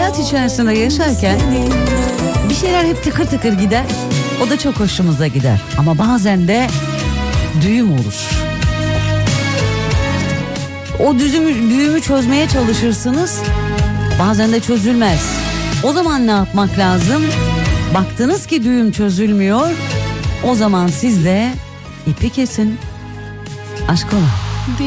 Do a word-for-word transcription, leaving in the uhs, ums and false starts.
hayat içerisinde yaşarken bir şeyler hep tıkır tıkır gider. O da çok hoşumuza gider. Ama bazen de düğüm olur. O düzümü, düğümü çözmeye çalışırsınız. Bazen de çözülmez. O zaman ne yapmak lazım? Baktınız ki düğüm çözülmüyor. O zaman siz de ipi kesin. Aşk ola.